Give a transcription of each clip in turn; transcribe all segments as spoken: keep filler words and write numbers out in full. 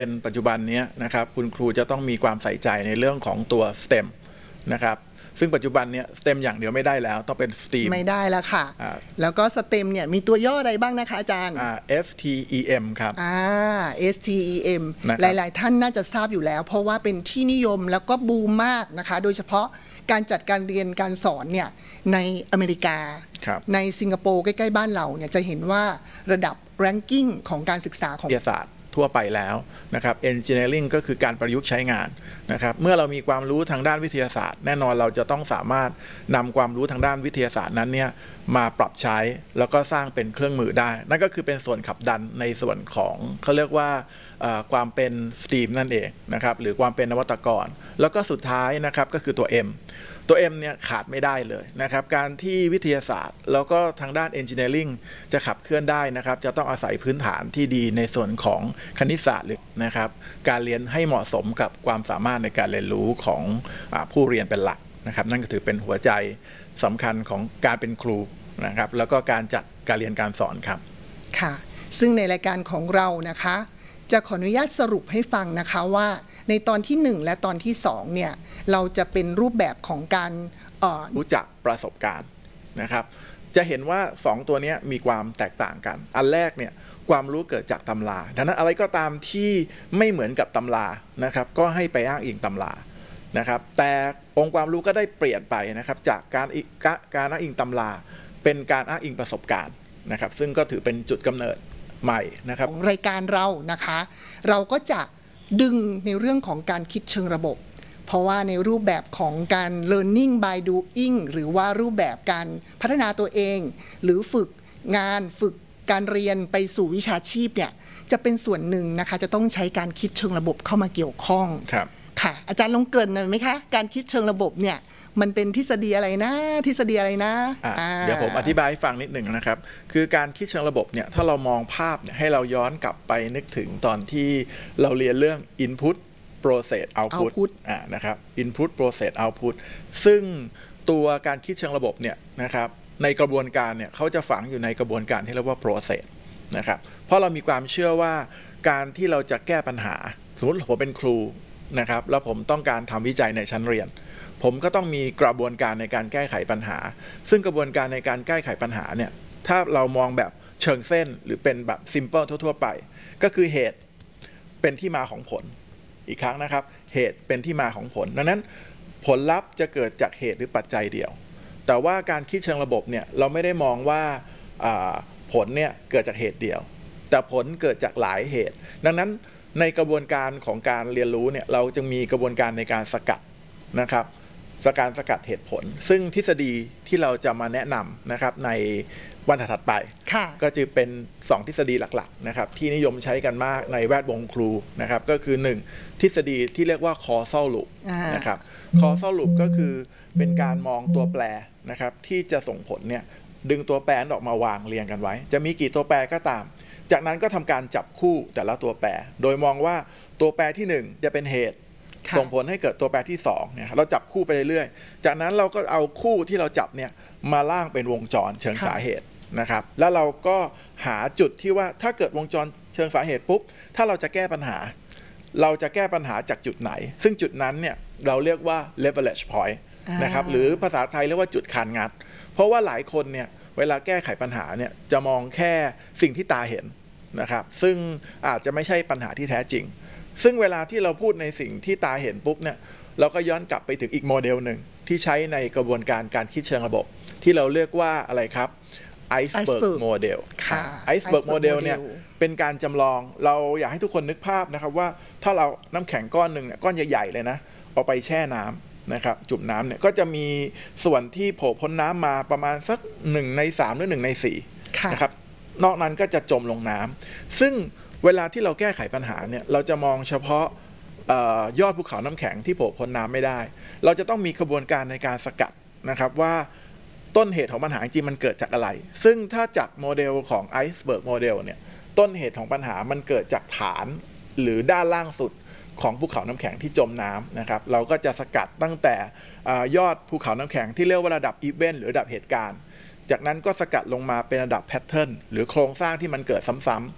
เป็นปัจจุบันนี้นะครับคุณครูจะต้องมีความใส่ใจในเรื่องของตัว สเต็ม นะครับซึ่งปัจจุบันเนี้ย สเต็ม อย่างเดียวไม่ได้แล้วต้องเป็น สตรีมไม่ได้แล้วค่ะแล้วก็ สเต็ม เนี่ยมีตัวย่ออะไรบ้างนะคะอาจารย์เอส ที อี เอ็ม ครับอ่า เอส ที อี เอ็ม หลายๆท่านน่าจะทราบอยู่แล้วเพราะว่าเป็นที่นิยมแล้วก็บูมมากนะคะโดยเฉพาะการจัดการเรียนการสอนเนี่ยในอเมริกาในสิงคโปร์ใกล้ๆบ้านเราเนี่ยจะเห็นว่าระดับ แรงกิ้ง ของการศึกษาของวิทยาศาสตร์ทั่วไปแล้วนะครับ Engineering ก็คือการประยุกต์ใช้งานนะครับเมื่อเรามีความรู้ทางด้านวิทยาศาสตร์แน่นอนเราจะต้องสามารถนำความรู้ทางด้านวิทยาศาสตร์นั้นเนี่ยมาปรับใช้แล้วก็สร้างเป็นเครื่องมือได้นั่นก็คือเป็นส่วนขับดันในส่วนของเขาเรียกว่าความเป็นสตรีมนั่นเองนะครับหรือความเป็นนวัตกรแล้วก็สุดท้ายนะครับก็คือตัว M ตัว M เนี่ยขาดไม่ได้เลยนะครับการที่วิทยาศาสตร์แล้วก็ทางด้าน Engineering จะขับเคลื่อนได้นะครับจะต้องอาศัยพื้นฐานที่ดีในส่วนของคณิตศาสตร์นะครับการเรียนให้เหมาะสมกับความสามารถในการเรียนรู้ของผู้เรียนเป็นหลักนะครับนั่นก็ถือเป็นหัวใจสำคัญของการเป็นครูนะครับแล้วก็การจัดการเรียนการสอนครับค่ะซึ่งในรายการของเรานะคะจะขออนุญาตสรุปให้ฟังนะคะว่าในตอนที่หนึ่งและตอนที่สองเนี่ยเราจะเป็นรูปแบบของการรู้จักประสบการณ์นะครับจะเห็นว่าสองตัวนี้มีความแตกต่างกันอันแรกเนี่ยความรู้เกิดจากตำราดังนั้นอะไรก็ตามที่ไม่เหมือนกับตำรานะครับก็ให้ไปอ้างอิงตำรานะครับแต่องค์ความรู้ก็ได้เปลี่ยนไปนะครับจากการการอ้างอิงตำราเป็นการอ้างอิงประสบการณ์นะครับซึ่งก็ถือเป็นจุดกำเนิดใหม่นะครับของรายการเรานะคะเราก็จะดึงในเรื่องของการคิดเชิงระบบเพราะว่าในรูปแบบของการ learning by doing หรือว่ารูปแบบการพัฒนาตัวเองหรือฝึกงานฝึกการเรียนไปสู่วิชาชีพเนี่ยจะเป็นส่วนหนึ่งนะคะจะต้องใช้การคิดเชิงระบบเข้ามาเกี่ยวข้องครับค่ะอาจารย์ลองเกริ่นหน่อยไหมคะการคิดเชิงระบบเนี่ยมันเป็นทฤษฎีอะไรนะทฤษฎีอะไรนะเดี๋ยวผมอธิบายให้ฟังนิดหนึ่งนะครับคือการคิดเชิงระบบเนี่ยถ้าเรามองภาพเนี่ยให้เราย้อนกลับไปนึกถึงตอนที่เราเรียนเรื่อง input process output อ่านะครับ input process output ซึ่งตัวการคิดเชิงระบบเนี่ยนะครับในกระบวนการเนี่ยเขาจะฝังอยู่ในกระบวนการที่เรียกว่า process นะครับเพราะเรามีความเชื่อว่าการที่เราจะแก้ปัญหาสมมติผมเป็นครูนะครับแล้วผมต้องการทำวิจัยในชั้นเรียนผมก็ต้องมีกระบวนการในการแก้ไขปัญหาซึ่งกระบวนการในการแก้ไขปัญหาเนี่ยถ้าเรามองแบบเชิงเส้นหรือเป็นแบบ simple ทั่วๆไปก็คือเหตุเป็นที่มาของผลอีกครั้งนะครับเหตุเป็นที่มาของผลดังนั้นผลลัพธ์จะเกิดจากเหตุหรือปัจจัยเดียวแต่ว่าการคิดเชิงระบบเนี่ยเราไม่ได้มองว่าผลเนี่ยเกิดจากเหตุเดียวแต่ผลเกิดจากหลายเหตุดังนั้นในกระบวนการของการเรียนรู้เนี่ยเราจึงมีกระบวนการในการสกัดนะครับสการสกัดเหตุผลซึ่งทฤษฎีที่เราจะมาแนะนำนะครับในวันถัดไปก็จะเป็นสองทฤษฎีหลักๆนะครับที่นิยมใช้กันมากในแวดวงครูนะครับก็คือหนึ่งทฤษฎีที่เรียกว่า causal loop นะครับ causal loop ก็คือเป็นการมองตัวแปรนะครับที่จะส่งผลเนี่ยดึงตัวแปรออกมาวางเรียงกันไว้จะมีกี่ตัวแปรก็ตามจากนั้นก็ทำการจับคู่แต่ละตัวแปรโดยมองว่าตัวแปรที่หนึ่งจะเป็นเหตุส่งผลให้เกิดตัวแปรที่สองเนี่ยเราจับคู่ไปเรื่อยๆจากนั้นเราก็เอาคู่ที่เราจับเนี่ยมาล่างเป็นวงจรเชิงสาเหตุนะครับแล้วเราก็หาจุดที่ว่าถ้าเกิดวงจรเชิงสาเหตุปุ๊บถ้าเราจะแก้ปัญหาเราจะแก้ปัญหาจากจุดไหนซึ่งจุดนั้นเนี่ยเราเรียกว่า leverage point นะครับหรือภาษาไทยเรียกว่าจุดคานงัดเพราะว่าหลายคนเนี่ยเวลาแก้ไขปัญหาเนี่ยจะมองแค่สิ่งที่ตาเห็นนะครับซึ่งอาจจะไม่ใช่ปัญหาที่แท้จริงซึ่งเวลาที่เราพูดในสิ่งที่ตาเห็นปุ๊บเนี่ยเราก็ย้อนกลับไปถึงอีกโมเดลหนึ่งที่ใช้ในกระบวนการการคิดเชิงระบบที่เราเรียกว่าอะไรครับ iceberg model iceberg model เนี่ยเป็นการจำลองเราอยากให้ทุกคนนึกภาพนะครับว่าถ้าเราน้ำแข็งก้อนหนึ่งเนี่ยก้อนใหญ่ๆเลยนะเอาไปแช่น้ำนะครับจุ่มน้ำเนี่ยก็จะมีส่วนที่โผล่พ้นน้ำมาประมาณสักหนึ่งในสามหรือหนึ่งในสี่นะครับนอกนั้นก็จะจมลงน้ำซึ่งเวลาที่เราแก้ไขปัญหาเนี่ยเราจะมองเฉพาะยอดภูเขาน้ำแข็งที่โผล่พ้นน้ำไม่ได้เราจะต้องมีกระบวนการในการสกัดนะครับว่าต้นเหตุของปัญหาจริงมันเกิดจากอะไรซึ่งถ้าจากโมเดลของไอซ์เบิร์กโมเดลเนี่ยต้นเหตุของปัญหามันเกิดจากฐานหรือด้านล่างสุดของภูเขาน้ำแข็งที่จมน้ำนะครับเราก็จะสกัดตั้งแต่ยอดภูเขาน้ำแข็งที่เรียกว่าระดับอีเวนต์หรือระดับเหตุการณ์จากนั้นก็สกัดลงมาเป็นระดับแพทเทิร์นหรือโครงสร้างที่มันเกิดซ้ำๆ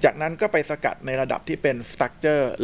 จากนั้นก็ไปสกัดในระดับที่เป็น structure